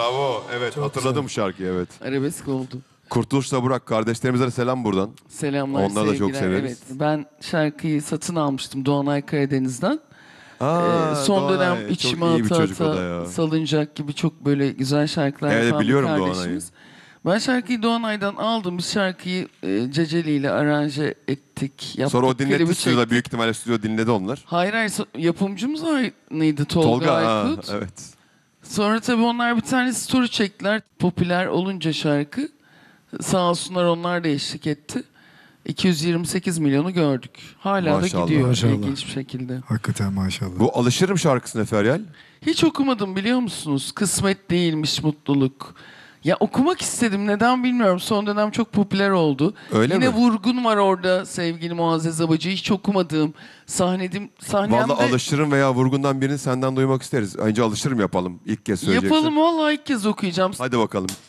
Bravo. Evet, Çok hatırladım güzel. şarkıyı, evet. Arabesk oldu. Kurtuluş'la Burak kardeşlerimize selam buradan. Selamlar, Onları da çok sevgiler. severiz. Evet, ben şarkıyı satın almıştım Doğanay Karadeniz'den. Son dönem Doğanay, içime çok iyi bir ata çocuk o da ata ya. Salıncak gibi çok böyle güzel şarkılar Evet, yapan bir biliyorum kardeşimiz. Ben şarkıyı Doğanay'dan aldım. Biz şarkıyı Ceceli ile aranje ettik, yaptık. Sonra o dinletti klibi stüdyoda, çektik. büyük ihtimalle stüdyo dinledi onlar. Hayır, yapımcımız aynıydı, Tolga Aykut. Evet. Sonra tabii onlar bir tane story çektiler. Popüler olunca şarkı. Sağ olsunlar, onlar da eşlik etti. 228 milyonu gördük. Hala Maşallah. da gidiyor Maşallah. ilginç bir şekilde. Hakikaten maşallah. Bu Alışırım şarkısı ne Feryal? Hiç okumadım biliyor musunuz? Kısmet değilmiş mutluluk. Ya okumak istedim, neden bilmiyorum. Son dönem çok popüler oldu. Öyle Yine mi? Vurgun var orada, sevgili Muazzez Abacı. Hiç okumadığım sahnemde. Vallahi Alışırım veya Vurgun'dan birini senden duymak isteriz. Önce Alışırım yapalım. İlk kez söyleyeceksin. Yapalım, vallahi ilk kez okuyacağım. Hadi bakalım.